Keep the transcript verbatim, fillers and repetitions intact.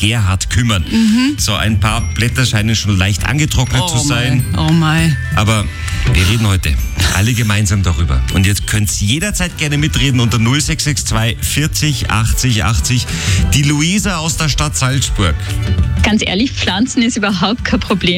Gerhard kümmern. Mhm. So, ein paar Blätter scheinen schon leicht angetrocknet oh zu sein. Mein. Oh mein. Aber wir reden heute alle gemeinsam darüber. Und jetzt könnt ihr jederzeit gerne mitreden unter null sechs sechs zwei vierzig achtzig achtzig. Die Luisa aus der Stadt Salzburg. Ganz ehrlich, Pflanzen ist überhaupt kein Problem.